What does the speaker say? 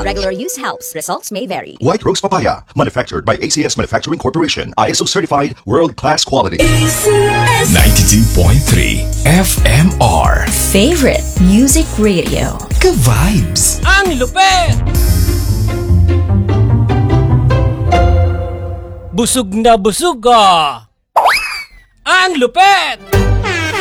Regular use helps. Results may vary. White Rose Papaya, manufactured by ACS Manufacturing Corporation. ISO certified, world-class quality. 92.3 FMR. Favorite Music Radio. Ka-vibes. Ang lupet! Busog na busog ah! Ang lupet!